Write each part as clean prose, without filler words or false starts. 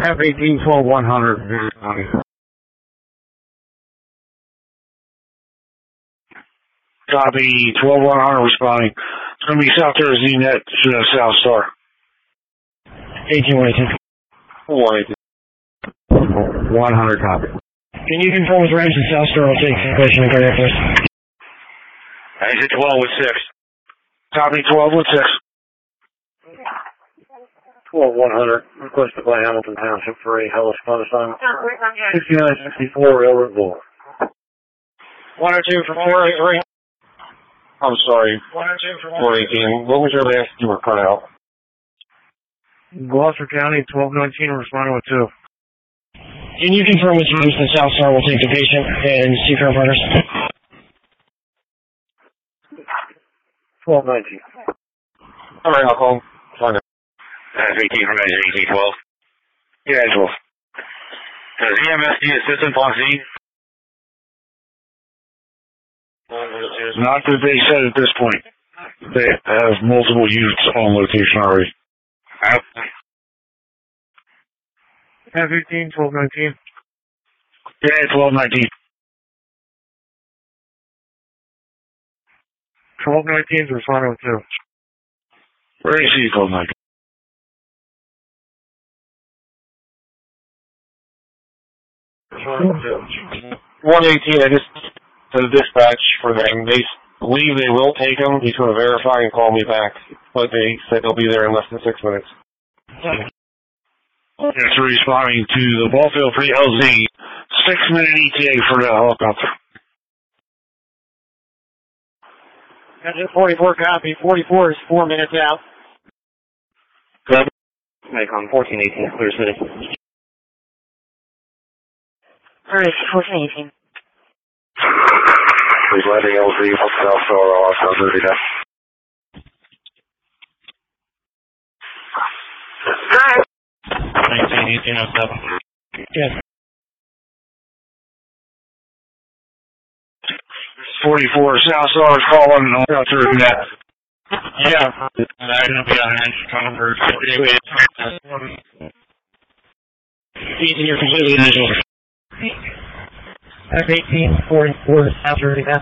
F-18, 12-100. Copy, 12-100 responding. It's going to be South Jersey Net, South Star. 18-118. 100 copy. Can you confirm with Rams and South Star will take situation and cardiac arrest? Exit 12 with 6. Copy, 12 with 6. 12-100, requested by Hamilton Township for a Hellas Fund assignment. 6964 Railroad Boulevard. 102 for 483. I'm sorry. 102 for 418. What was your last you were cut out? Gloucester County, 1219, responding with 2. Can you confirm with Rams and South Star will take the patient and see current partners? 1219. All right, I'll call. Fine. F-18 from Edge 1812. Yeah, 12. Does EMSD assistant block Z? Not that they said at this point. They have multiple units on location already. F-18, 1219. Yeah, 12-19. 1219 is responding with 2. Where is he, 12-19? $118, I just to the dispatch for them. They believe they will take him. He's going to verify and call me back. But they said they'll be there in less than 6 minutes. It's responding to the Ballfield Pre-LZ. 6-minute ETA for the helicopter. Engine 44 copy. 44 is 4 minutes out. Good. Macon 1418, clear city. Alright, 1418. Please landing LZ, South Star, South Jersey now. Hi. 1807. Yes. 44 South Star is calling on South Jersey Net. Yeah. And I'm going to be on hand conference. Ethan, you're completely initial. F-18, 44 South Jersey Net.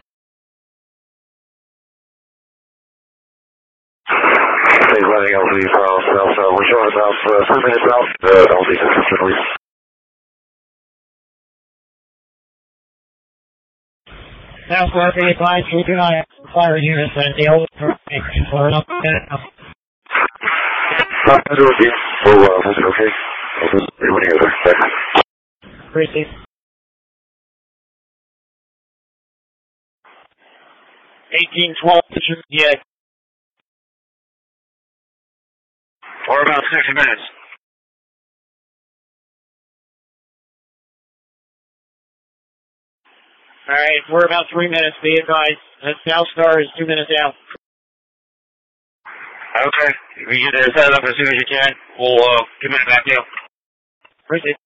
Please landing LZ, South Star. We're showing about 3 minutes out. LZ consistently. South Star, be advised, keep an eye on fire units and the old for enough. Is it okay? Everybody over there. Appreciate 1812, yeah. For about 6 minutes. Alright, we're about 3 minutes, be advised. South Star is 2 minutes out. Okay. If you get set up as soon as you can, we'll commit it back to you. Appreciate